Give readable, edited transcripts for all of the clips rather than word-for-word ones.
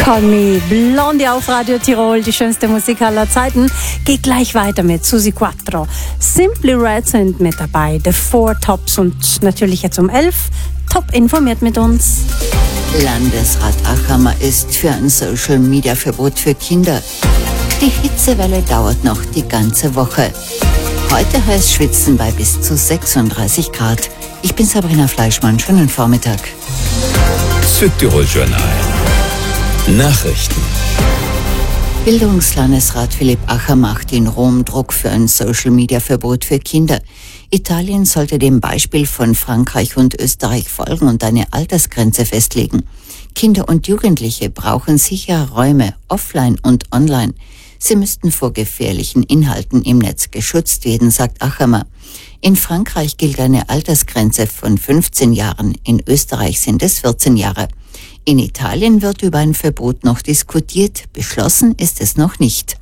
Call Me Blondie auf Radio Tirol, die schönste Musik aller Zeiten. Geht gleich weiter mit Susi Quattro. Simply Red sind mit dabei, The Four Tops und natürlich jetzt um 11 top informiert mit uns. Landesrat Achammer ist für ein Social-Media-Verbot für Kinder. Die Hitzewelle dauert noch die ganze Woche. Heute heißt Schwitzen bei bis zu 36 Grad. Ich bin Sabrina Fleischmann, schönen Vormittag. Südtirol Journal. Nachrichten. Bildungslandesrat Philipp Acher macht in Rom Druck für ein Social-Media-Verbot für Kinder. Italien sollte dem Beispiel von Frankreich und Österreich folgen und eine Altersgrenze festlegen. Kinder und Jugendliche brauchen sichere Räume, offline und online. Sie müssten vor gefährlichen Inhalten im Netz geschützt werden, sagt Achammer. In Frankreich gilt eine Altersgrenze von 15 Jahren, in Österreich sind es 14 Jahre. In Italien wird über ein Verbot noch diskutiert, beschlossen ist es noch nicht.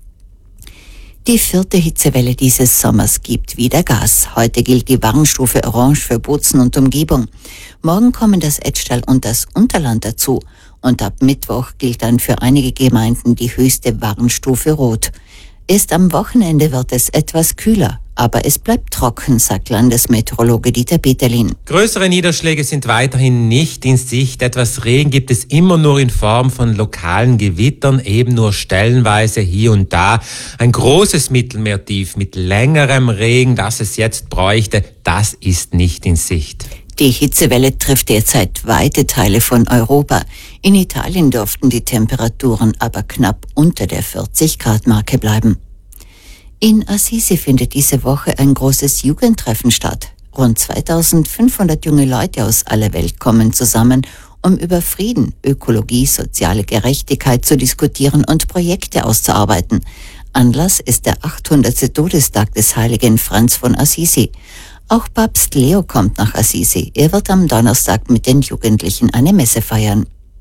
Die 4. Hitzewelle dieses Sommers gibt wieder Gas. Heute gilt die Warnstufe Orange für Bozen und Umgebung. Morgen kommen das Etschtal und das Unterland dazu. Und ab Mittwoch gilt dann für einige Gemeinden die höchste Warnstufe Rot. Erst am Wochenende wird es etwas kühler, aber es bleibt trocken, sagt Landesmeteorologe Dieter Peterlin. Größere Niederschläge sind weiterhin nicht in Sicht. Etwas Regen gibt es immer nur in Form von lokalen Gewittern, eben nur stellenweise hier und da. Ein großes Mittelmeertief mit längerem Regen, das es jetzt bräuchte, das ist nicht in Sicht. Die Hitzewelle trifft derzeit weite Teile von Europa. In Italien dürften die Temperaturen aber knapp unter der 40-Grad-Marke bleiben. In Assisi findet diese Woche ein großes Jugendtreffen statt. Rund 2500 junge Leute aus aller Welt kommen zusammen, um über Frieden, Ökologie, soziale Gerechtigkeit zu diskutieren und Projekte auszuarbeiten. Anlass ist der 800. Todestag des heiligen Franz von Assisi. Auch Papst Leo kommt nach Assisi. Er wird am Donnerstag mit den Jugendlichen eine Messe feiern.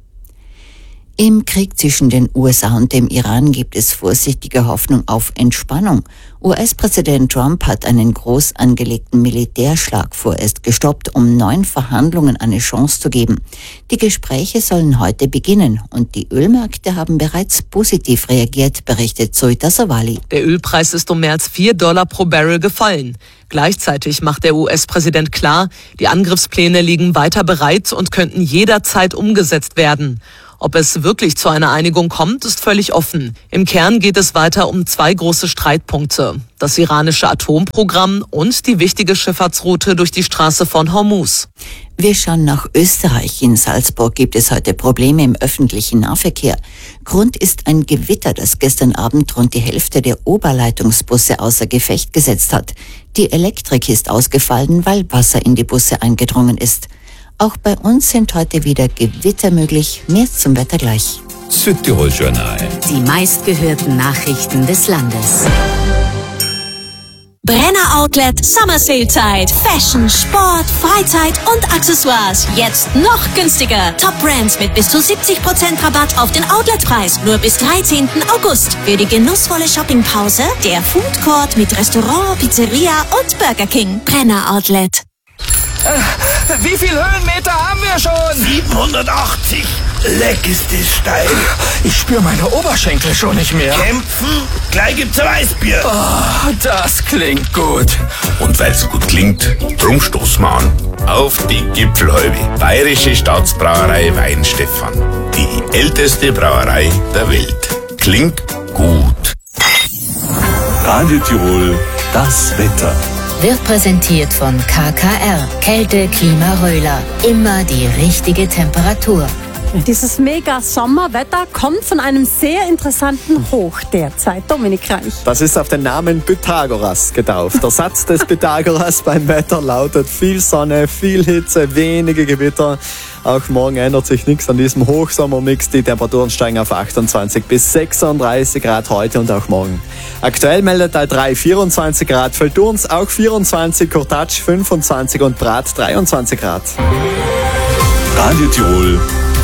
Im Krieg zwischen den USA und dem Iran gibt es vorsichtige Hoffnung auf Entspannung. US-Präsident Trump hat einen groß angelegten Militärschlag vorerst gestoppt, um neuen Verhandlungen eine Chance zu geben. Die Gespräche sollen heute beginnen und die Ölmärkte haben bereits positiv reagiert, berichtet Zoita Savali. Der Ölpreis ist um mehr als $4 pro Barrel gefallen. Gleichzeitig macht der US-Präsident klar, die Angriffspläne liegen weiter bereit und könnten jederzeit umgesetzt werden. Ob es wirklich zu einer Einigung kommt, ist völlig offen. Im Kern geht es weiter um 2 große Streitpunkte: das iranische Atomprogramm und die wichtige Schifffahrtsroute durch die Straße von Hormuz. Wir schauen nach Österreich. In Salzburg gibt es heute Probleme im öffentlichen Nahverkehr. Grund ist ein Gewitter, das gestern Abend rund die Hälfte der Oberleitungsbusse außer Gefecht gesetzt hat. Die Elektrik ist ausgefallen, weil Wasser in die Busse eingedrungen ist. Auch bei uns sind heute wieder Gewitter möglich. Mehr zum Wetter gleich. Südtirol Journal. Die meistgehörten Nachrichten des Landes. Brenner Outlet Summer Sale Zeit. Fashion, Sport, Freizeit und Accessoires. Jetzt noch günstiger. Top Brands mit bis zu 70% Rabatt auf den Outletpreis. Nur bis 13. August. Für die genussvolle Shoppingpause der Food Court mit Restaurant, Pizzeria und Burger King. Brenner Outlet. Wie viel Höhenmeter haben wir schon? 780. Leck ist das steil. Ich spüre meine Oberschenkel schon nicht mehr. Kämpfen? Gleich gibt's ein Weißbier. Oh, das klingt gut. Und weil's gut klingt, drum stoßen wir an. Auf die Gipfelhalbe. Bayerische Staatsbrauerei Weinstefan. Die älteste Brauerei der Welt. Klingt gut. Radio Tirol, das Wetter. Wird präsentiert von KKR. Kälte, Klima, Röhler. Immer die richtige Temperatur. Dieses mega Sommerwetter kommt von einem sehr interessanten Hoch derzeit. Dominik Reich. Das ist auf den Namen Pythagoras getauft. Der Satz des Pythagoras beim Wetter lautet: viel Sonne, viel Hitze, wenige Gewitter. Auch morgen ändert sich nichts an diesem Hochsommermix. Die Temperaturen steigen auf 28 bis 36 Grad heute und auch morgen. Aktuell meldet Teil 3 24 Grad, Velturns auch 24, Kurtatsch 25 und Prat 23 Grad. Radio Tirol,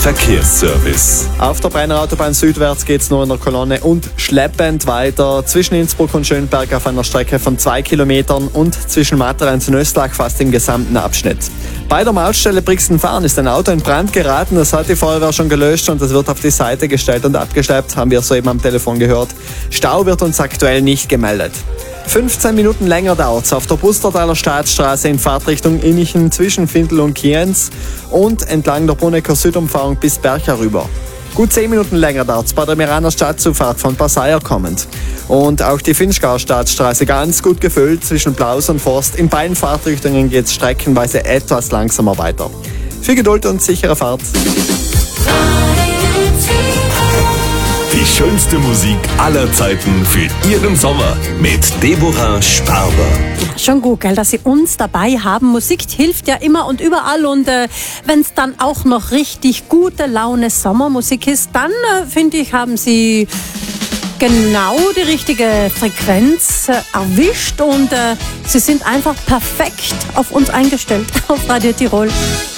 Verkehrsservice. Auf der Brenner Autobahn südwärts geht's nur in der Kolonne und schleppend weiter. Zwischen Innsbruck und Schönberg auf einer Strecke von 2 Kilometern und zwischen Materenz und Östlach fast im gesamten Abschnitt. Bei der Mautstelle Brixen-Farn ist ein Auto in Brand geraten. Das hat die Feuerwehr schon gelöscht und es wird auf die Seite gestellt und abgeschleppt, haben wir soeben am Telefon gehört. Stau wird uns aktuell nicht gemeldet. 15 Minuten länger dauert's auf der Pustertaler Staatsstraße in Fahrtrichtung Innichen zwischen Findel und Kienz und entlang der Brunnecker Südumfahrung bis Bercha rüber. Gut 10 Minuten länger dauert's bei der Meraner Stadtzufahrt von Passayer kommend. Und auch die Finchgauer Staatsstraße ganz gut gefüllt zwischen Blaus und Forst. In beiden Fahrtrichtungen geht's streckenweise etwas langsamer weiter. Viel Geduld und sichere Fahrt. Die schönste Musik aller Zeiten für Ihren Sommer mit Deborah Sparber. Schon gut, gell, dass Sie uns dabei haben. Musik hilft ja immer und überall. Und wenn es dann auch noch richtig gute Laune Sommermusik ist, dann finde ich, haben Sie genau die richtige Frequenz erwischt. Und Sie sind einfach perfekt auf uns eingestellt, auf Radio Tirol.